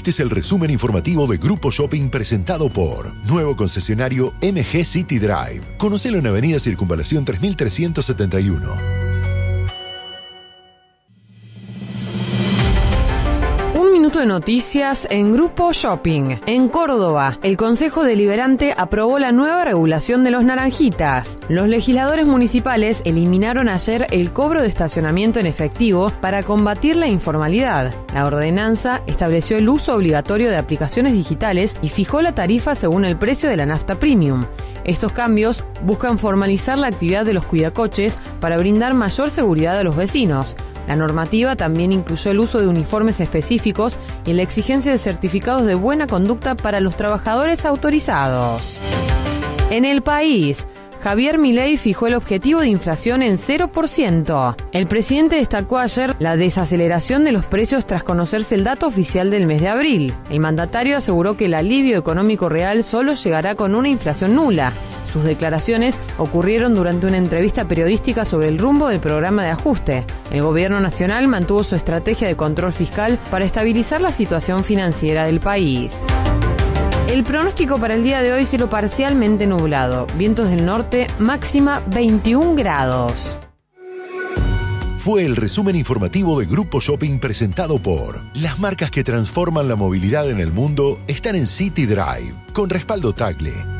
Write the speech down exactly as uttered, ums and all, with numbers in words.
Este es el resumen informativo de Grupo Shopping presentado por nuevo concesionario M G City Drive. Conocelo en Avenida Circunvalación tres mil trescientos setenta y uno. Un minuto de noticias en Grupo Shopping. En Córdoba, el Consejo Deliberante aprobó la nueva regulación de los naranjitas. Los legisladores municipales eliminaron ayer el cobro de estacionamiento en efectivo para combatir la informalidad. La ordenanza estableció el uso obligatorio de aplicaciones digitales y fijó la tarifa según el precio de la nafta premium. Estos cambios buscan formalizar la actividad de los cuidacoches para brindar mayor seguridad a los vecinos. La normativa también incluyó el uso de uniformes específicos y la exigencia de certificados de buena conducta para los trabajadores autorizados. En el país, Javier Milei fijó el objetivo de inflación en cero por ciento. El presidente destacó ayer la desaceleración de los precios tras conocerse el dato oficial del mes de abril. El mandatario aseguró que el alivio económico real solo llegará con una inflación nula. Sus declaraciones ocurrieron durante una entrevista periodística sobre el rumbo del programa de ajuste. El gobierno nacional mantuvo su estrategia de control fiscal para estabilizar la situación financiera del país. El pronóstico para el día de hoy: cielo parcialmente nublado, vientos del norte, máxima veintiún grados. Fue el resumen informativo de Grupo Shopping presentado por las marcas que transforman la movilidad en el mundo están en City Drive, con respaldo Tagle.